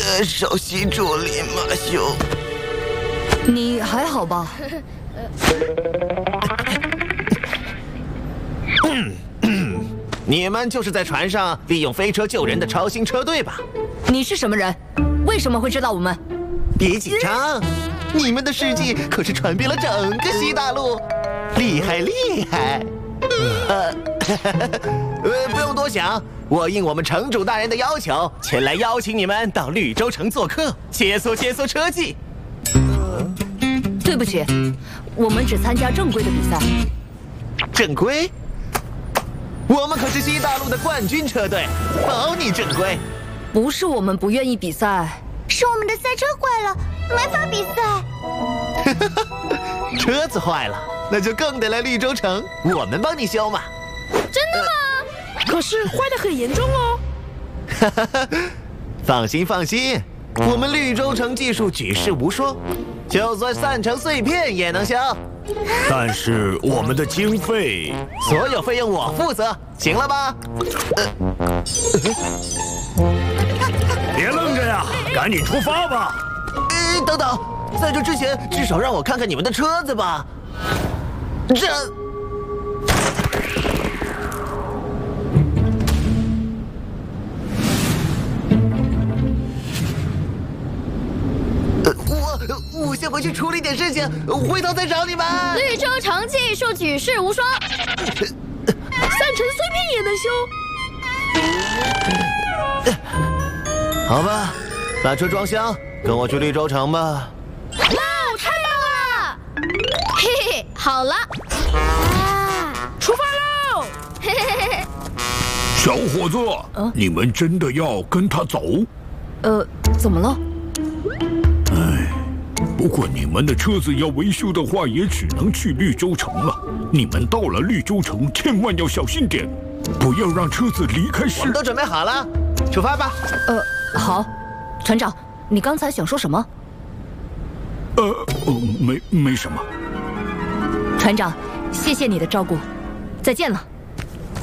首席助理马修， 你还好吧？ 你们就是在船上利用飞车救人的超新车队吧？ 你是什么人？为什么会知道我们？ 别紧张，你们的事迹可是传遍了整个西大陆，厉害厉害！不用多想，我应我们城主大人的要求，前来邀请你们到绿洲城做客，解锁车技。 对不起，我们只参加正规的比赛。 正规？我们可是西大陆的冠军车队，保你正规。 不是我们不愿意比赛， 是我们的赛车坏了，没法比赛。 车子坏了，那就更得来绿洲城，我们帮你修嘛。 真的吗？ 可是坏得很严重哦。 放心放心，我们绿洲城技术举世无双，就算散成碎片也能修。 但是我们的经费， 所有费用我负责，行了吧？ 别愣着呀，赶紧出发吧！ 等等，在这之前，至少让我看看你们的车子吧。这……我先回去处理点事情，回头再找你们。 绿洲城技术举世无双， 散成碎片也能修。 好吧，把车装箱，跟我去绿洲城吧。 哇，太棒了！嘿嘿，好了， 出发喽！ 嘿嘿嘿嘿。 小伙子，你们真的要跟他走？ 怎么了？ 不过你们的车子要维修的话，也只能去绿洲城了。你们到了绿洲城，千万要小心点，不要让车子离开市。 我们都准备好了，出发吧。 好，船长，你刚才想说什么？ 没什么。 船长，谢谢你的照顾，再见了。